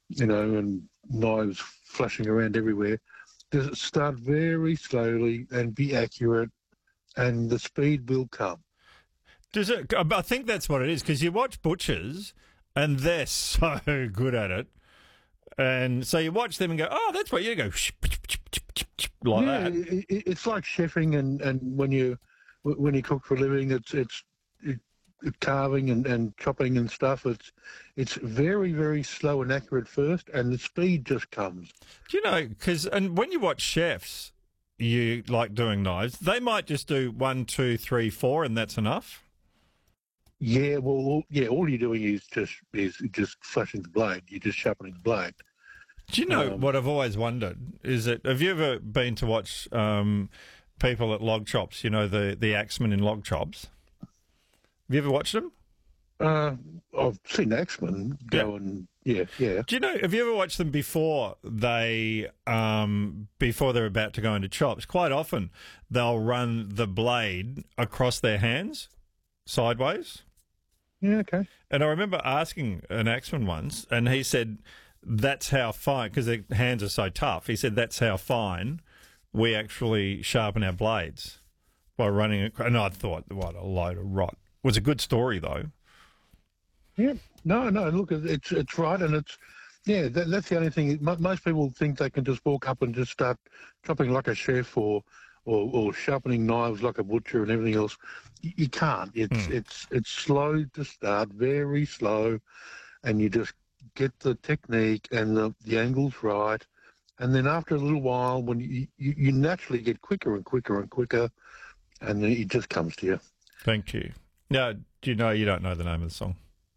and knives flashing around everywhere. Just start very slowly and be accurate, and the speed will come. Does it? I think that's what it is, because you watch butchers and they're so good at it, and so you watch them and go, "Oh, that's what you go like that." It's like chefing, and when you cook for a living, it's carving and chopping and stuff. It's very, very slow and accurate first, and the speed just comes. Do you know? And when you watch chefs, you like doing knives. They might just do 1, 2, 3, 4, and that's enough. Yeah, well, yeah. All you're doing is just flashing the blade. You're just sharpening the blade. Do you know what I've always wondered is that have you ever been to watch people at log chops? You know, the axemen in log chops. Have you ever watched them? I've seen Axemen go and yeah. Do you know? Have you ever watched them before they're about to go into chops? Quite often they'll run the blade across their hands sideways. Yeah, okay. And I remember asking an axeman once, and he said that's how fine, because their hands are so tough. He said that's how fine we actually sharpen our blades by running it. And I thought, what a load of rot. It was a good story, though. Yeah, no. Look, it's right, and that's the only thing. Most people think they can just walk up and just start chopping like a chef or sharpening knives like a butcher and everything else. You can't. It's slow to start, very slow, and you just get the technique and the angles right, and then after a little while, when you naturally get quicker and quicker and quicker, and then it just comes to you. Thank you. Now, do you know you don't know the name of the song?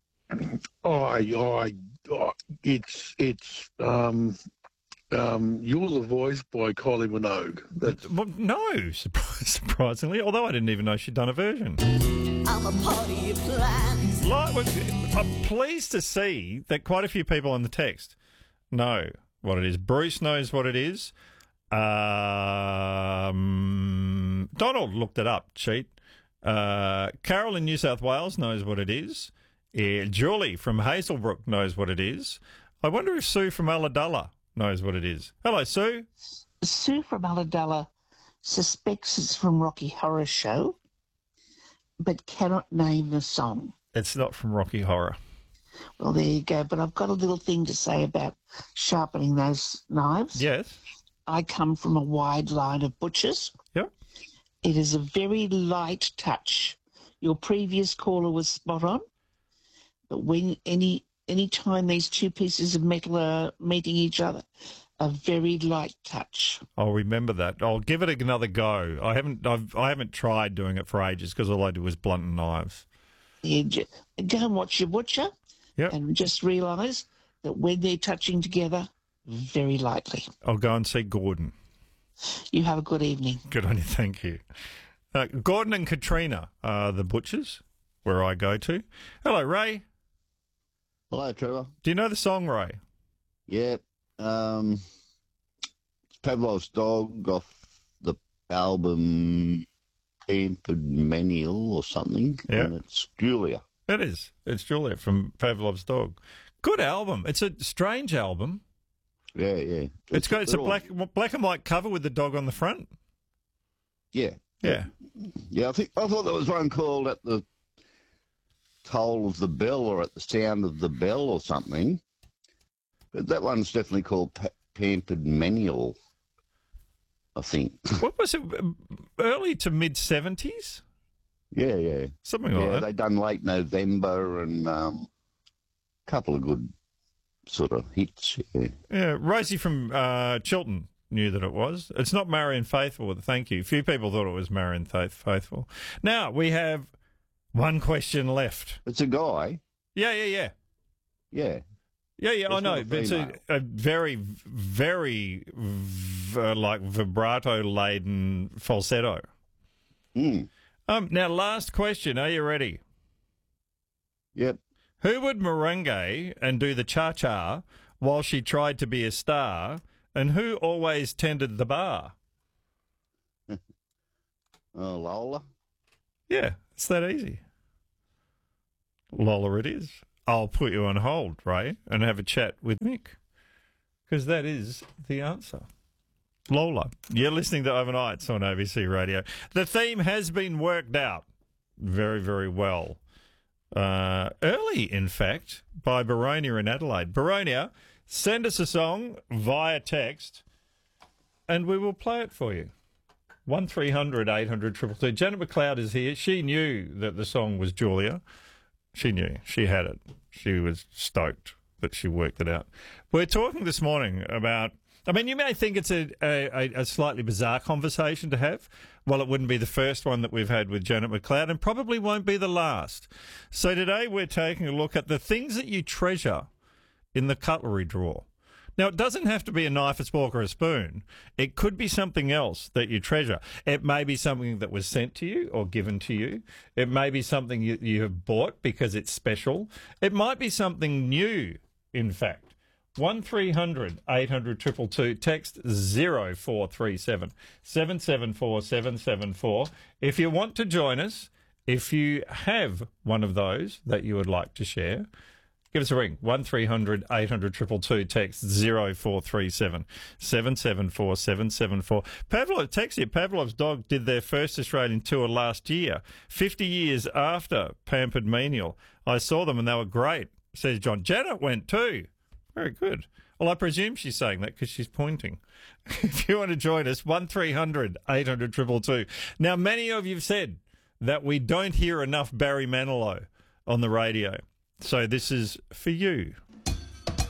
It's You're the Voice by Kylie Minogue. Well, no, surprisingly, although I didn't even know she'd done a version. I'm a party of plans. I'm pleased to see that quite a few people on the text know what it is. Bruce knows what it is. Donald looked it up, cheat. Carol in New South Wales knows what it is. Julie from Hazelbrook knows what it is. I wonder if Sue from Ulladulla knows what it is. Hello, Sue. Sue from Ulladulla suspects it's from Rocky Horror Show, but cannot name the song. It's not from Rocky Horror. Well, there you go. But I've got a little thing to say about sharpening those knives. Yes. I come from a wide line of butchers. Yep. It is a very light touch. Your previous caller was spot on. But when any time these two pieces of metal are meeting each other, a very light touch. I'll remember that. I'll give it another go. I haven't tried doing it for ages because all I do is blunt knives. Yeah, go and watch your butcher. Yep. And just realise that when they're touching together, very lightly. I'll go and see Gordon. You have a good evening. Good on you, thank you. Gordon and Katrina are the butchers where I go to. Hello, Ray. Hello, Trevor. Do you know the song, Ray? Yeah. It's Pavlov's Dog off the album Pampered Manual or something. Yeah. And it's Julia. It is. It's Julia from Pavlov's Dog. Good album. It's a strange album. Yeah. It's a black and white cover with the dog on the front. Yeah. Yeah. Yeah, I thought there was one called At the Toll of the Bell or At the Sound of the Bell or something. But that one's definitely called Pampered Manual, I think. What was it? Early to mid-70s? Yeah. Something like that. Yeah, they done Late November and a couple of good sort of hits. Yeah, Rosie from Chiltern knew that it was. It's not Marion Faithful, thank you. Few people thought it was Marion Faithful. Now, we have one question left. It's a guy. Yeah. Yeah. Yeah, I know. It's a very, very like vibrato-laden falsetto. Mm. Now, last question. Are you ready? Yep. Who would merengue and do the cha-cha while she tried to be a star, and who always tended the bar? Lola. Yeah, it's that easy. Lola it is. I'll put you on hold, Ray, and have a chat with Mick. because that is the answer. Lola, you're listening to Overnights on ABC Radio. The theme has been worked out very, very well. Early, in fact, by Baronia in Adelaide. Baronia, send us a song via text and we will play it for you. 1300 800 222. Janet McLeod is here. She knew that the song was Julia. She knew. She had it. She was stoked that she worked it out. We're talking this morning about, I mean, you may think it's a slightly bizarre conversation to have. Well, it wouldn't be the first one that we've had with Janet McLeod and probably won't be the last. So today we're taking a look at the things that you treasure in the cutlery drawer. Now, it doesn't have to be a knife, a fork, or a spoon. It could be something else that you treasure. It may be something that was sent to you or given to you. It may be something you have bought because it's special. It might be something new, in fact. 1300 800 222, text 0437 774 774. If you want to join us, if you have one of those that you would like to share, give us a ring, 1300 800 222, text 0437 774 774. Pavlov, text here, Pavlov's dog did their first Australian tour last year, 50 years after Pampered Menial. I saw them and they were great, says John. Janet went too. Very good. Well, I presume she's saying that because she's pointing. If you want to join us, 1300 800 222. Now, many of you have said that we don't hear enough Barry Manilow on the radio. So this is for you.